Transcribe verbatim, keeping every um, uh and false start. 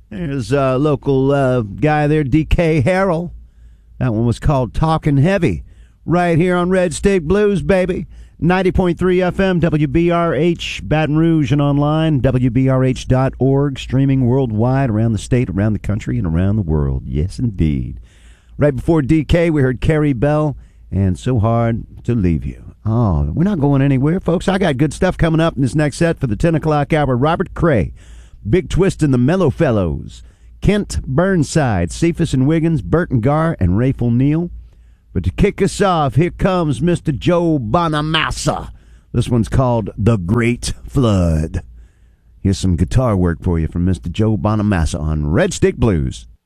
There's a local uh, guy there, D K Harrell. That one was called Talkin' Heavy. Right here on Red State Blues, baby. ninety point three F M, W B R H, Baton Rouge, and online, W B R H dot org, streaming worldwide, around the state, around the country, and around the world. Yes, indeed. Right before D K, we heard Carrie Bell, and So Hard to Leave You. Oh, we're not going anywhere, folks. I got good stuff coming up in this next set for the ten o'clock hour. Robert Cray, Big Twist and the Mellow Fellows, Kent Burnside, Cephas and Wiggins, Burton Garr, and Rayful Neal. But to kick us off, here comes Mister Joe Bonamassa. This one's called The Great Flood. Here's some guitar work for you from Mister Joe Bonamassa on Red Stick Blues.